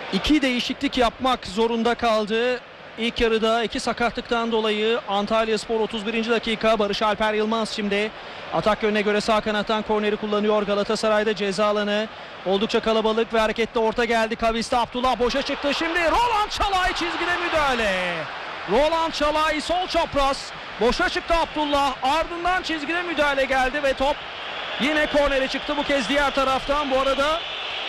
İki değişiklik yapmak zorunda kaldı. İlk yarıda iki sakatlıktan dolayı Antalyaspor 31. dakika. Barış Alper Yılmaz şimdi atak yönüne göre sağ kanattan korneri kullanıyor. Galatasaray'da ceza alanı oldukça kalabalık ve hareketli orta geldi. Kavis'te Abdullah boşa çıktı. Şimdi Roland Çalay çizgide müdahale. Roland Çalay sol çapraz. Boşa çıktı Abdullah. Ardından çizgide müdahale geldi ve top yine kornere çıktı. Bu kez diğer taraftan. Bu arada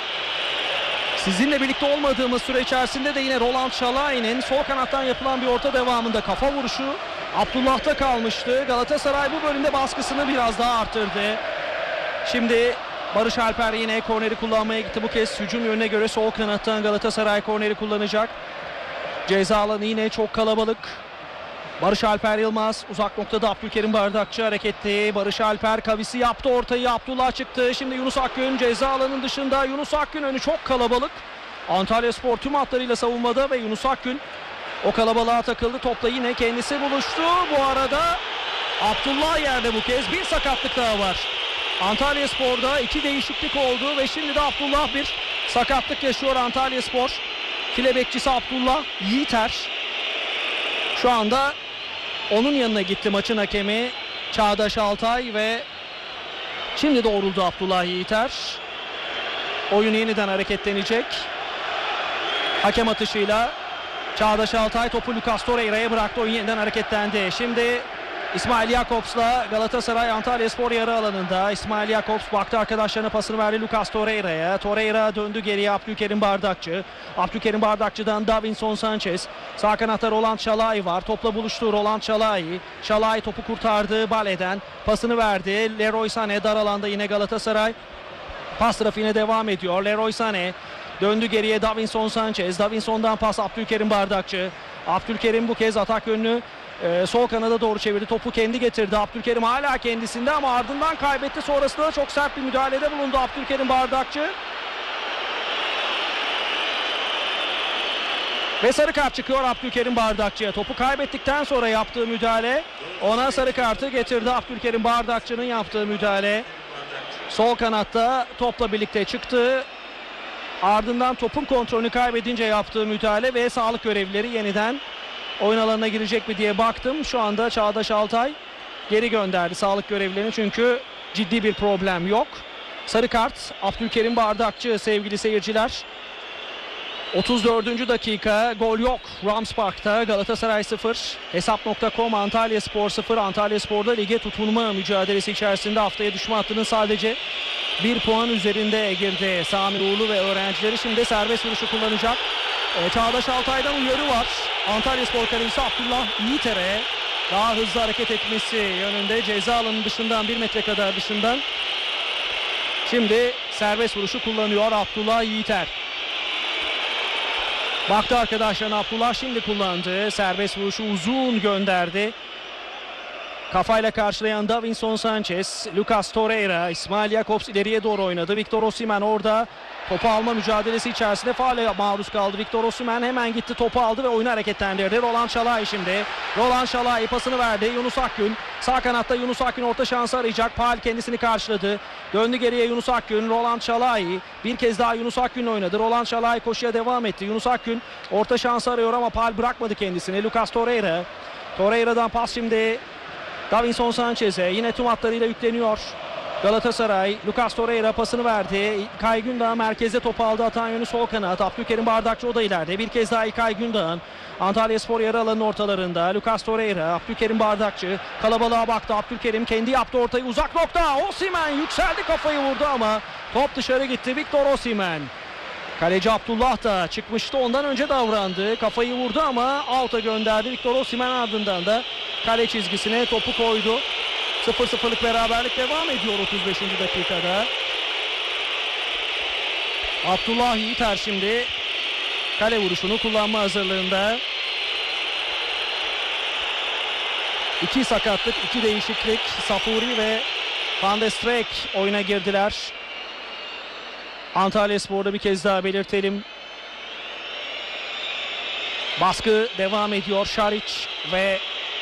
sizinle birlikte olmadığımız süre içerisinde de yine Roland Çalay'ın sol kanattan yapılan bir orta devamında kafa vuruşu Abdullah'ta kalmıştı. Galatasaray bu bölümde baskısını biraz daha arttırdı. Şimdi Barış Alper yine korneri kullanmaya gitti. Bu kez hücum yönüne göre sol kanattan Galatasaray korneri kullanacak. Ceza alanı yine çok kalabalık. Barış Alper Yılmaz uzak noktada Abdülkerim Bardakçı hareketli. Barış Alper Kavis'i yaptı, ortayı Abdullah çıktı. Şimdi Yunus Akgün ceza alanının dışında. Yunus Akgün önü çok kalabalık. Antalyaspor tüm hatlarıyla savunmada ve Yunus Akgün o kalabalığa takıldı. Topla yine kendisi buluştu. Bu arada Abdullah yerde bu kez. Bir sakatlık daha var. Antalyaspor'da iki değişiklik oldu ve şimdi de Abdullah bir sakatlık yaşıyor Antalyaspor. File bekçisi Abdullah Yiğiter. Şu anda onun yanına gitti maçın hakemi Çağdaş Altay ve şimdi doğruldu Abdullah Yiğiter. Oyun yeniden hareketlenecek. Hakem atışıyla Çağdaş Altay topu Lucas Torreira'ya bıraktı. Oyun yeniden hareketlendi. Şimdi İsmail Jakobs'la Galatasaray Antalyaspor yarı alanında. İsmail Jakobs baktı arkadaşlarına, pasını verdi Lucas Torreira'ya. Torreira döndü geriye Abdülkerim Bardakçı. Abdülkerim Bardakçı'dan Davinson Sanchez. Sağ kanatta Roland Çalay var. Topla buluştu Roland Çalay. Çalay topu kurtardı Bale'den. Pasını verdi. Leroy Sané dar alanda yine Galatasaray. Pas trafiğine devam ediyor. Leroy Sané döndü geriye Davinson Sanchez. Davinson'dan pas Abdülkerim Bardakçı. Abdülkerim bu kez atak yönünü sol kanada doğru çevirdi. Topu kendi getirdi. Abdülkerim hala kendisinde ama ardından kaybetti. Sonrasında da çok sert bir müdahalede bulundu Abdülkerim Bardakçı. Ve sarı kart çıkıyor Abdülkerim Bardakçı'ya. Topu kaybettikten sonra yaptığı müdahale ona sarı kartı getirdi. Abdülkerim Bardakçı'nın yaptığı müdahale. Sol kanatta topla birlikte çıktı. Ardından topun kontrolünü kaybedince yaptığı müdahale ve sağlık görevlileri yeniden oyun alanına girecek mi diye baktım. Şu anda Çağdaş Altay geri gönderdi sağlık görevlilerini çünkü ciddi bir problem yok. Sarı kart Abdülkerim Bardakçı sevgili seyirciler. 34. dakika, gol yok Rams Park'ta. Galatasaray 0, Hesap.com Antalyaspor 0. Antalyaspor'da lige tutunma mücadelesi içerisinde haftaya düşme hattının sadece bir puan üzerinde girdi. Sami Uğurlu ve öğrencileri şimdi serbest vuruşu kullanacak. Çağdaş Altay'dan uyarı var. Antalyaspor kalecisi Abdullah Yiğiter'e daha hızlı hareket etmesi yönünde, ceza alanının dışından 1 metre kadar dışından. Şimdi serbest vuruşu kullanıyor Abdullah Yiğiter. Baktı arkadaşlar, Abdullah şimdi kullandı. Serbest vuruşu uzun gönderdi. Kafayla karşılayan Davinson Sanchez, Lucas Torreira, İsmail Jakobs ileriye doğru oynadı. Victor Osimhen orada topu alma mücadelesi içerisinde faale maruz kaldı. Victor Osimhen hemen gitti, topu aldı ve oyunu hareketlendirdi. Roland Çalay şimdi. Roland Çalay pasını verdi. Yunus Akgün. Sağ kanatta Yunus Akgün orta şansı arayacak. Pal kendisini karşıladı. Döndü geriye Yunus Akgün. Roland Çalay bir kez daha Yunus Akgün'le oynadı. Roland Çalay koşuya devam etti. Yunus Akgün orta şansı arıyor ama Pal bırakmadı kendisini. Lucas Torreira. Torreira'dan pas şimdi Davinson Sanchez'e, yine tüm hatlarıyla yükleniyor Galatasaray. Lucas Torreira pasını verdi. İlkay Gündoğan merkezde topu aldı. Atan yönü sol kanat. Abdülkerim Bardakçı o da ileride. Bir kez daha İlkay Gündoğan. Antalyaspor yarı alanının ortalarında. Lucas Torreira, Abdülkerim Bardakçı kalabalığa baktı. Abdülkerim kendi yaptı ortayı, uzak nokta. Osimhen yükseldi, kafayı vurdu ama top dışarı gitti. Victor Osimhen. Kaleci Abdullah da çıkmıştı, ondan önce davrandı. Kafayı vurdu ama out'a gönderdi. Victor Osimhen ardından da kale çizgisine topu koydu. 0-0'lık beraberlik devam ediyor 35. dakikada. Abdullah Yiğiter şimdi kale vuruşunu kullanma hazırlığında. 2 sakatlık, 2 değişiklik. Safuri ve Van de Streek oyuna girdiler. Antalyaspor'da bir kez daha belirtelim. Baskı devam ediyor. Şariç ve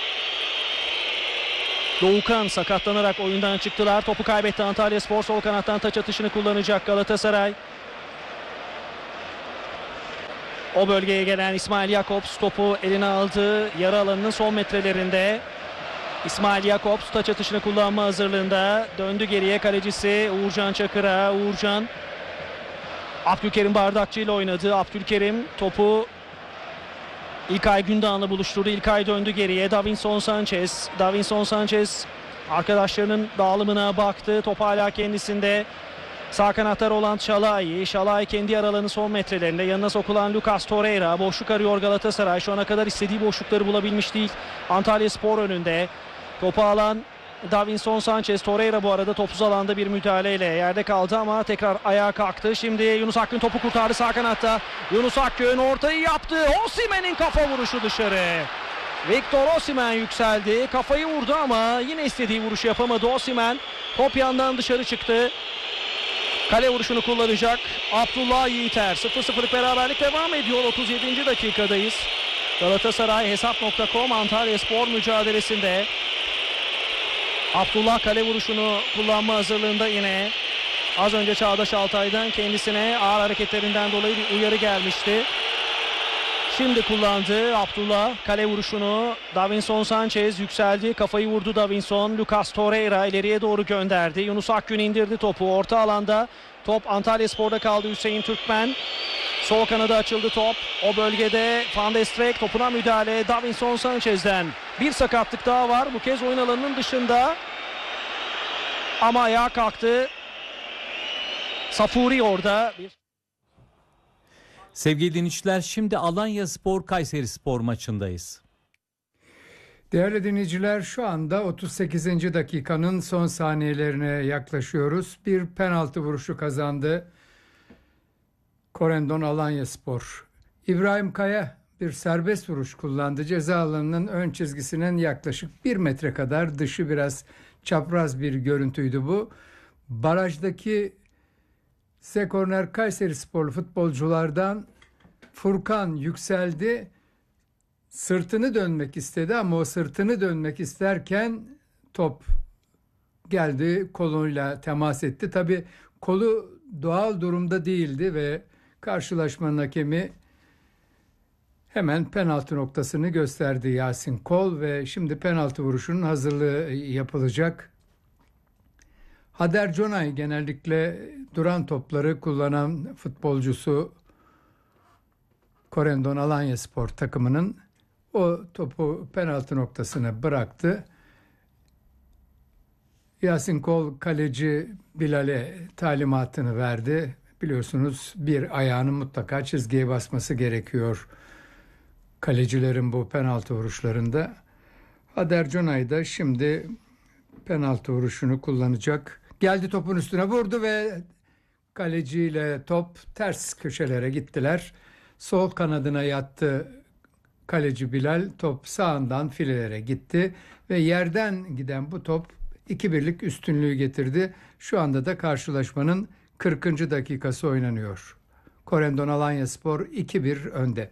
Doğukan sakatlanarak oyundan çıktılar. Topu kaybetti Antalyaspor. Sol kanattan taç atışını kullanacak Galatasaray. O bölgeye gelen İsmail Jakobs topu eline aldı. Yarı alanının son metrelerinde. İsmail Jakobs taç atışını kullanma hazırlığında. Döndü geriye, kalecisi Uğurcan Çakır'a. Uğurcan Abdülkerim Bardakçı ile oynadı. Abdülkerim topu İlkay Gündoğan'la buluşturdu. İlkay döndü geriye. Davinson Sanchez. Davinson Sanchez arkadaşlarının dağılımına baktı. Top hala kendisinde. Sağ kanatta Roland Şalai. Şalai kendi aralarının son metrelerinde. Yanına sokulan Lucas Torreira. Boşluk arıyor Galatasaray. Şu ana kadar istediği boşlukları bulabilmiş değil. Antalyaspor önünde. Topu alan Davinson Sanchez. Torreira bu arada topsuz alanda bir müdahaleyle yerde kaldı ama tekrar ayağa kalktı. Şimdi Yunus Akgün topu kurtardı sağ kanatta. Yunus Akgün ortayı yaptı. Osimhen'in kafa vuruşu dışarı. Victor Osimhen yükseldi. Kafayı vurdu ama yine istediği vuruşu yapamadı Osimhen. Top yandan dışarı çıktı. Kale vuruşunu kullanacak Abdullah Yiğiter. 0-0'lık beraberlik devam ediyor. 37. dakikadayız. Galatasaray Hesap.com Antalyaspor mücadelesinde. Abdullah kale vuruşunu kullanma hazırlığında yine. Az önce Çağdaş Altay'dan kendisine ağır hareketlerinden dolayı bir uyarı gelmişti. Şimdi kullandı Abdullah kale vuruşunu. Davinson Sanchez yükseldi. Kafayı vurdu Davinson. Lucas Torreira ileriye doğru gönderdi. Yunus Akgün indirdi topu. Orta alanda top Antalyaspor'da kaldı. Hüseyin Türkmen. Sol kanada açıldı top. O bölgede Van de Streek topuna müdahale. Davinson Sanchez'den bir sakatlık daha var. Bu kez oyun alanının dışında. Ama ayağa kalktı. Safuri orada. Sevgili dinleyiciler, şimdi Alanyaspor Kayserispor maçındayız. Değerli dinleyiciler, şu anda 38. dakikanın son saniyelerine yaklaşıyoruz. Bir penaltı vuruşu kazandı Corendon Alanyaspor. İbrahim Kaya bir serbest vuruş kullandı. Ceza alanının ön çizgisinin yaklaşık 1 metre kadar dışı, biraz çapraz bir görüntüydü bu. Barajdaki Korner Kayserisporlu futbolculardan Furkan yükseldi. Sırtını dönmek istedi ama o sırtını dönmek isterken top geldi, koluyla temas etti. Tabii kolu doğal durumda değildi ve karşılaşmanın hakemi hemen penaltı noktasını gösterdi, Yasin Kol, ve şimdi penaltı vuruşunun hazırlığı yapılacak. Hader Conay genellikle duran topları kullanan futbolcusu Corendon Alanyaspor takımının. O topu penaltı noktasına bıraktı. Yasin Kol kaleci Bilal'e talimatını verdi. Biliyorsunuz bir ayağının mutlaka çizgiye basması gerekiyor kalecilerin bu penaltı vuruşlarında. Hader Conay da şimdi penaltı vuruşunu kullanacak. Geldi, topun üstüne vurdu ve kaleciyle top ters köşelere gittiler. Sol kanadına yattı kaleci Bilal. Top sağından filelere gitti ve yerden giden bu top 2-1'lik üstünlüğü getirdi. Şu anda da karşılaşmanın 40. dakikası oynanıyor. Corendon Alanyaspor 2-1 önde.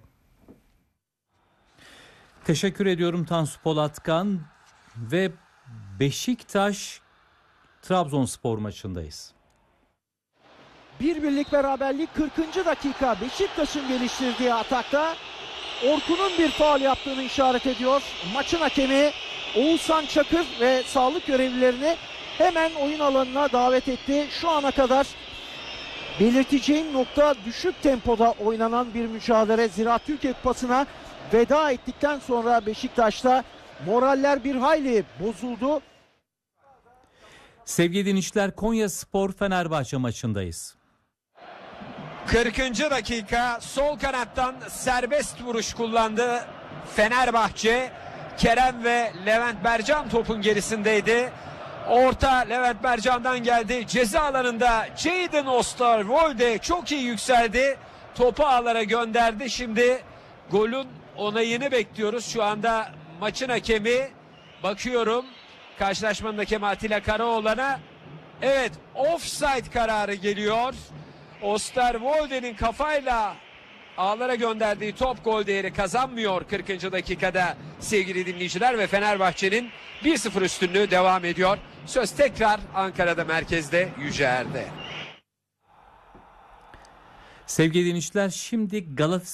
Teşekkür ediyorum Tansu Polatkan ve Beşiktaş Trabzonspor maçındayız. 1-1'lik beraberlik 40. dakika. Beşiktaş'ın geliştirdiği atakta Orkun'un bir faul yaptığını işaret ediyor. Maçın hakemi Oğuzhan Çakır ve sağlık görevlilerini hemen oyun alanına davet etti. Şu ana kadar belirteceğim nokta düşük tempoda oynanan bir mücadele. Ziraat Türkiye Kupası'na veda ettikten sonra Beşiktaş'ta moraller bir hayli bozuldu. Sevgili dinleyiciler, Konyaspor Fenerbahçe maçındayız. 40. dakika, sol kanattan serbest vuruş kullandı Fenerbahçe. Kerem ve Levent Bercan topun gerisindeydi. Orta Levent Bercan'dan geldi. Ceza alanında Jadon Osterwolde çok iyi yükseldi. Topu ağlara gönderdi. Şimdi golün onayını bekliyoruz. Şu anda maçın hakemi, bakıyorum karşılaşmanın hakemi Atilla Karaoğlan'a. Evet, offside kararı geliyor. Osterwolde'nin kafayla ağlara gönderdiği top gol değeri kazanmıyor 40. dakikada sevgili dinleyiciler ve Fenerbahçe'nin 1-0 üstünlüğü devam ediyor. Söz tekrar Ankara'da, merkezde Yüceer'de. Sevgili dinleyiciler, şimdi Galatasaray